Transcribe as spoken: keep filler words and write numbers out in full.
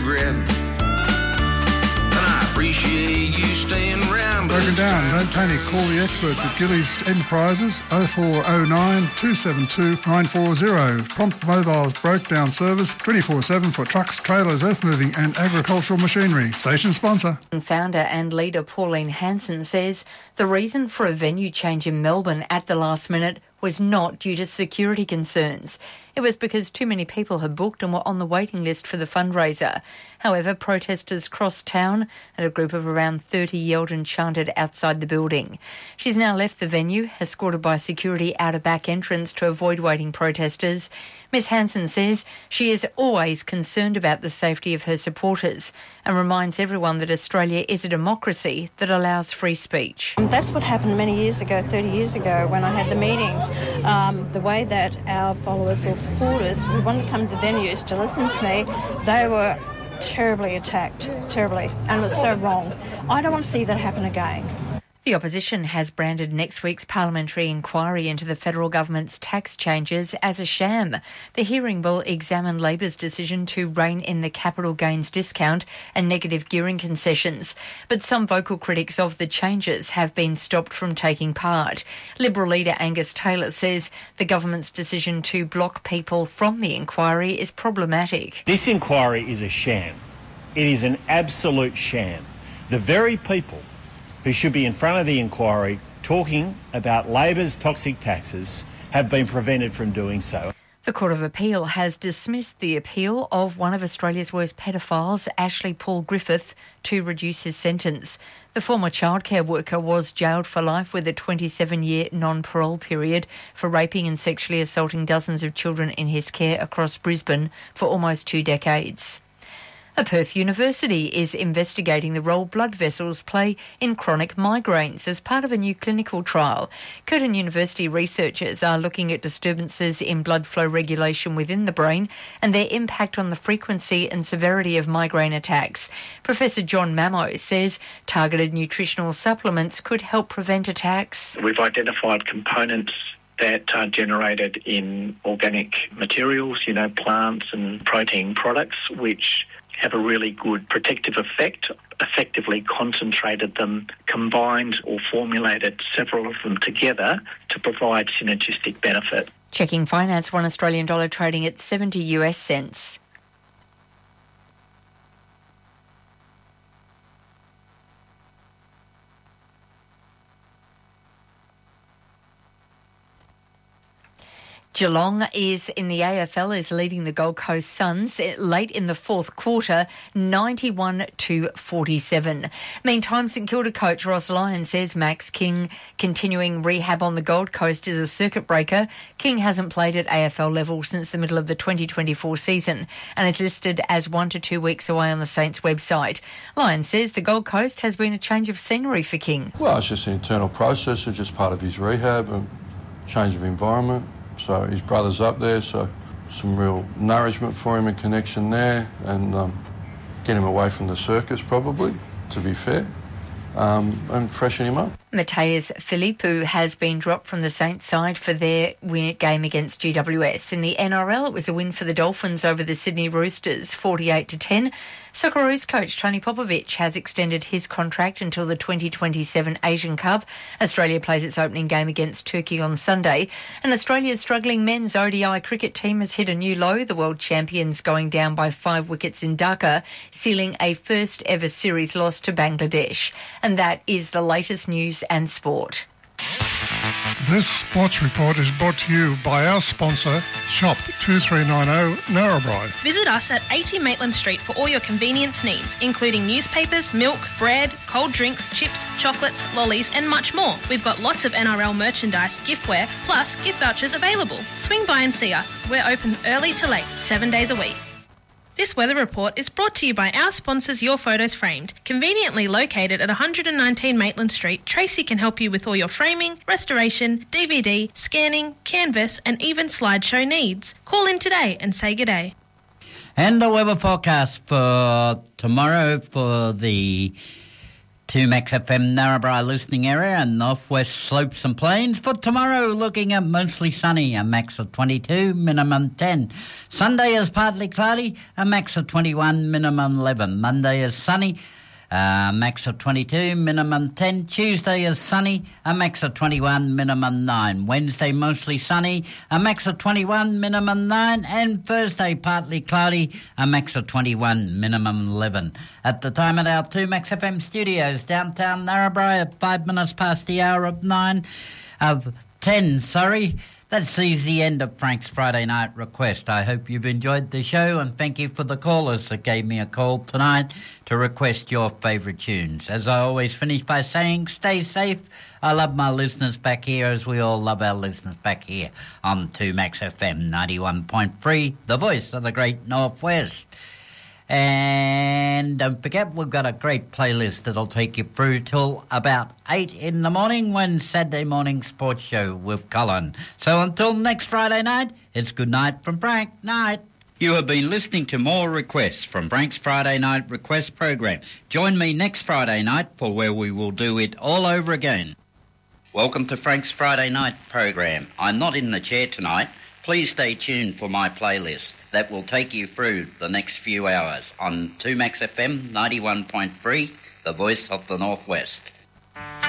regret. And I appreciate you staying around. Broken down. Don't panic. Call the experts at Gillies Enterprises oh four oh nine, two seven two, nine four zero. Prompt Mobile's broke down service twenty-four seven for trucks, trailers, earth moving and agricultural machinery. Station sponsor. Founder and leader Pauline Hanson says the reason for a venue change in Melbourne at the last minute was not due to security concerns. It was because too many people had booked and were on the waiting list for the fundraiser. However, protesters crossed town and a group of around thirty yelled and chanted outside the building. She's now left the venue, escorted by security out a back entrance to avoid waiting protesters. Miss Hanson says she is always concerned about the safety of her supporters and reminds everyone that Australia is a democracy that allows free speech. That's what happened many years ago, thirty years ago, when I had the meetings. Um, the way that our followers or supporters who wanted to come to venues to listen to me, they were terribly attacked, terribly, and it was so wrong. I don't want to see that happen again. The opposition has branded next week's parliamentary inquiry into the federal government's tax changes as a sham. The hearing will examine Labor's decision to rein in the capital gains discount and negative gearing concessions. But some vocal critics of the changes have been stopped from taking part. Liberal leader Angus Taylor says the government's decision to block people from the inquiry is problematic. This inquiry is a sham. It is an absolute sham. The very people who should be in front of the inquiry talking about Labor's toxic taxes have been prevented from doing so. The Court of Appeal has dismissed the appeal of one of Australia's worst pedophiles, Ashley Paul Griffith, to reduce his sentence. The former childcare worker was jailed for life with a twenty-seven-year non-parole period for raping and sexually assaulting dozens of children in his care across Brisbane for almost two decades. A Perth university is investigating the role blood vessels play in chronic migraines as part of a new clinical trial. Curtin University researchers are looking at disturbances in blood flow regulation within the brain and their impact on the frequency and severity of migraine attacks. Professor John Mamo says targeted nutritional supplements could help prevent attacks. We've identified components that are generated in organic materials, you know, plants and protein products, which have a really good protective effect, effectively concentrated them, combined or formulated several of them together to provide synergistic benefit. Checking finance, one Australian dollar trading at seventy US cents. Geelong is in the A F L, is leading the Gold Coast Suns late in the fourth quarter, ninety-one to forty-seven. Meantime, St Kilda coach Ross Lyon says Max King continuing rehab on the Gold Coast is a circuit breaker. King hasn't played at A F L level since the middle of the twenty twenty-four season and is listed as one to two weeks away on the Saints website. Lyon says the Gold Coast has been a change of scenery for King. Well, it's just an internal process. It's just part of his rehab and change of environment. So his brother's up there, so some real nourishment for him and connection there, and um, get him away from the circus probably, to be fair, um, and freshen him up. Mateus Philippou has been dropped from the Saints side for their win game against G W S. In the N R L, it was a win for the Dolphins over the Sydney Roosters, forty-eight to ten. Socceroos coach Tony Popovic has extended his contract until the twenty twenty-seven Asian Cup. Australia plays its opening game against Turkey on Sunday. And Australia's struggling men's O D I cricket team has hit a new low. The world champions going down by five wickets in Dhaka, sealing a first ever series loss to Bangladesh. And that is the latest news and sport. This sports report is brought to you by our sponsor, Shop two three nine zero Narrabri. Visit us at eighty Maitland Street for all your convenience needs, including newspapers, milk, bread, cold drinks, chips, chocolates, lollies and much more. We've got lots of N R L merchandise, giftware, plus gift vouchers available. Swing by and see us. We're open early to late, seven days a week. This weather report is brought to you by our sponsors Your Photos Framed. Conveniently located at one hundred nineteen Maitland Street, Tracy can help you with all your framing, restoration, D V D, scanning, canvas and even slideshow needs. Call in today and say good day. And the weather forecast for tomorrow for the two Max F M Narrabri listening area and northwest slopes and plains. For tomorrow, looking at mostly sunny, a max of twenty-two, minimum ten. Sunday is partly cloudy, a max of twenty-one, minimum eleven. Monday is sunny, a max of twenty-two, minimum ten. Tuesday is sunny, a max of twenty-one, minimum nine. Wednesday mostly sunny, a max of twenty-one, minimum nine. And Thursday partly cloudy, a max of twenty-one, minimum eleven. At the time at our two Max F M studios, downtown Narrabri, at five minutes past the hour of nine, of ten, sorry. That sees the end of Frank's Friday Night Request. I hope you've enjoyed the show, and thank you for the callers that gave me a call tonight to request your favourite tunes. As I always finish by saying, stay safe. I love my listeners back here, as we all love our listeners back here on two Max F M ninety-one point three, the voice of the great Northwest. And don't forget, we've got a great playlist that'll take you through till about eight in the morning when Saturday Morning Sports Show with Colin. So until next Friday night, it's good night from Frank. Night. You have been listening to more requests from Frank's Friday Night Request program. Join me next Friday night for where we will do it all over again. Welcome to Frank's Friday Night program. I'm not in the chair tonight. Please stay tuned for my playlist that will take you through the next few hours on two Max F M ninety-one point three, the voice of the Northwest.